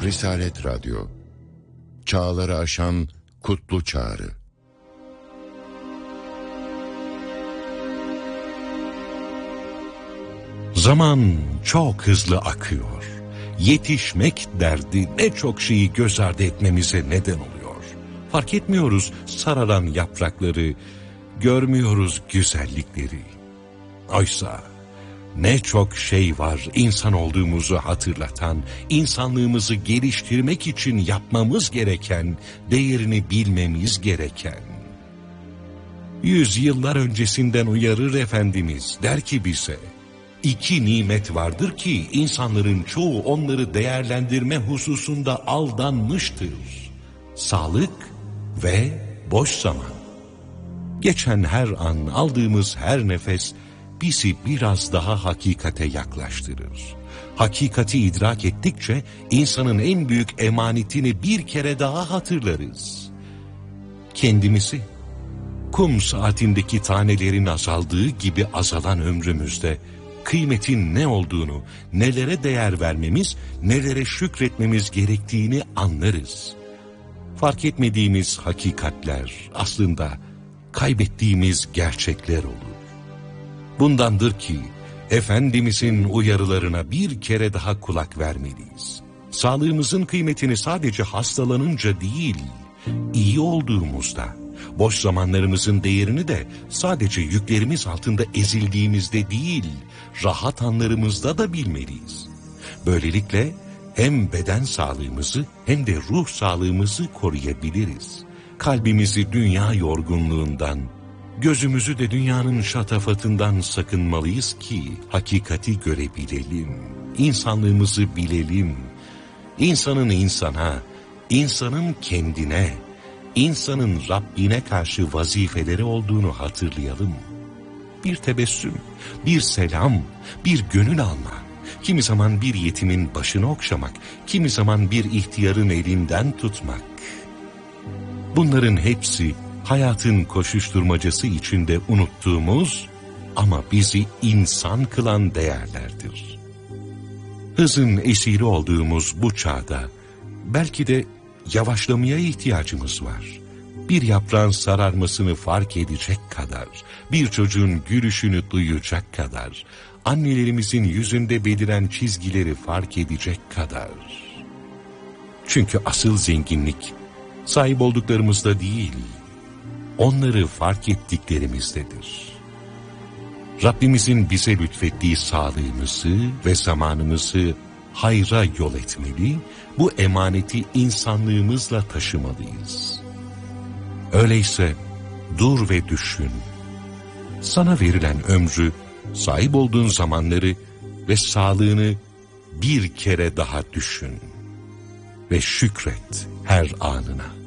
Risalet Radyo, çağları aşan kutlu çağrı. Zaman çok hızlı akıyor. Yetişmek derdi ne çok şeyi göz ardı etmemize neden oluyor. Fark etmiyoruz sararan yaprakları, görmüyoruz güzellikleri. Oysa ne çok şey var insan olduğumuzu hatırlatan, insanlığımızı geliştirmek için yapmamız gereken, değerini bilmemiz gereken. Yüzyıllar öncesinden uyarır Efendimiz, der ki bize, İki nimet vardır ki insanların çoğu onları değerlendirme hususunda aldanmıştır. Sağlık ve boş zaman. Geçen her an, aldığımız her nefes bizi biraz daha hakikate yaklaştırır. Hakikati idrak ettikçe insanın en büyük emanetini bir kere daha hatırlarız. Kendimizi, kum saatindeki tanelerin azaldığı gibi azalan ömrümüzde kıymetin ne olduğunu, nelere değer vermemiz, nelere şükretmemiz gerektiğini anlarız. Fark etmediğimiz hakikatler aslında kaybettiğimiz gerçekler olur. Bundandır ki Efendimizin uyarılarına bir kere daha kulak vermeliyiz. Sağlığımızın kıymetini sadece hastalanınca değil, iyi olduğumuzda, boş zamanlarımızın değerini de sadece yüklerimiz altında ezildiğimizde değil, rahat anlarımızda da bilmeliyiz. Böylelikle hem beden sağlığımızı hem de ruh sağlığımızı koruyabiliriz. Kalbimizi dünya yorgunluğundan, gözümüzü de dünyanın şatafatından sakınmalıyız ki hakikati görebilelim, insanlığımızı bilelim. İnsanın insana, insanın kendine, İnsanın Rabbine karşı vazifeleri olduğunu hatırlayalım. Bir tebessüm, bir selam, bir gönül alma, kimi zaman bir yetimin başını okşamak, kimi zaman bir ihtiyarın elinden tutmak. Bunların hepsi hayatın koşuşturmacası içinde unuttuğumuz ama bizi insan kılan değerlerdir. Hızın esiri olduğumuz bu çağda belki de yavaşlamaya ihtiyacımız var. Bir yaprağın sararmasını fark edecek kadar, bir çocuğun gülüşünü duyacak kadar, annelerimizin yüzünde beliren çizgileri fark edecek kadar. Çünkü asıl zenginlik sahip olduklarımızda değil, onları fark ettiklerimizdedir. Rabbimizin bize lütfettiği sağlığımızı ve zamanımızı hayra yol etmeli, bu emaneti insanlığımızla taşımalıyız. Öyleyse dur ve düşün. Sana verilen ömrü, sahip olduğun zamanları ve sağlığını bir kere daha düşün. Ve şükret her anına.